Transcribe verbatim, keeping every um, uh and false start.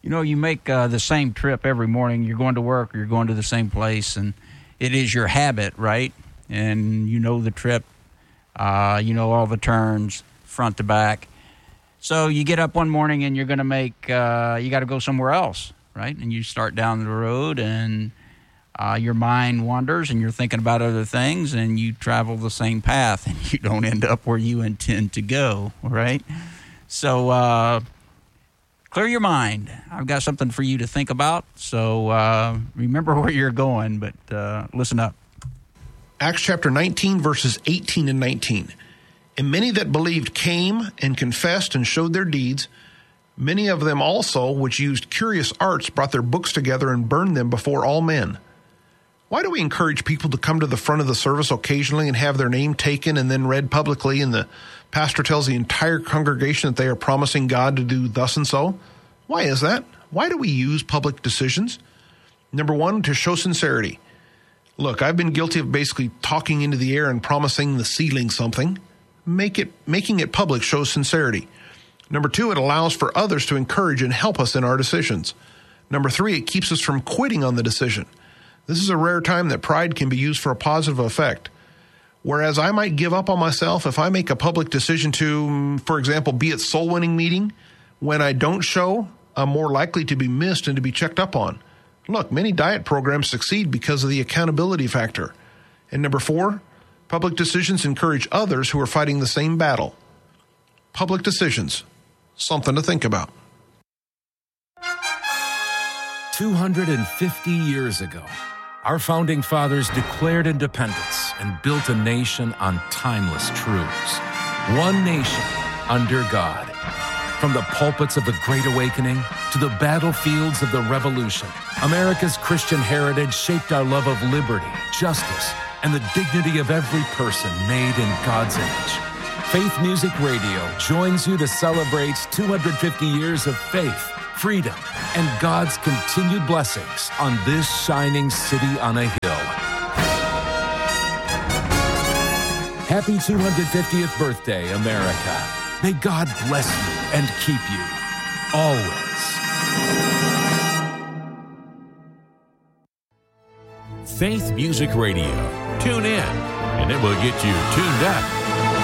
You know, you make uh, the same trip every morning. You're going to work or you're going to the same place, and it is your habit, right? And you know the trip. Uh, you know all the turns, front to back. So you get up one morning and you're going to make, uh, you got to go somewhere else, right? And you start down the road and uh, your mind wanders and you're thinking about other things and you travel the same path and you don't end up where you intend to go, right? So uh, clear your mind. I've got something for you to think about. So uh, remember where you're going, but uh, listen up. Acts chapter nineteen, verses eighteen and nineteen. And many that believed came and confessed and showed their deeds. Many of them also, which used curious arts, brought their books together and burned them before all men. Why do we encourage people to come to the front of the service occasionally and have their name taken and then read publicly, and the pastor tells the entire congregation that they are promising God to do thus and so? Why is that? Why do we use public decisions? Number one, to show sincerity. Look, I've been guilty of basically talking into the air and promising the ceiling something. Make it, making it public shows sincerity. Number two, it allows for others to encourage and help us in our decisions. Number three, it keeps us from quitting on the decision. This is a rare time that pride can be used for a positive effect. Whereas I might give up on myself if I make a public decision to, for example, be at soul winning meeting, when I don't show, I'm more likely to be missed and to be checked up on. Look, many diet programs succeed because of the accountability factor. And number four, public decisions encourage others who are fighting the same battle. Public decisions, something to think about. two hundred fifty years ago, our founding fathers declared independence and built a nation on timeless truths. One nation under God. From the pulpits of the Great Awakening to the battlefields of the Revolution, America's Christian heritage shaped our love of liberty, justice, and the dignity of every person made in God's image. Faith Music Radio joins you to celebrate two hundred fifty years of faith, freedom, and God's continued blessings on this shining city on a hill. Happy two hundred fiftieth birthday, America. May God bless you and keep you always. Faith Music Radio. Tune in, and it will get you tuned up.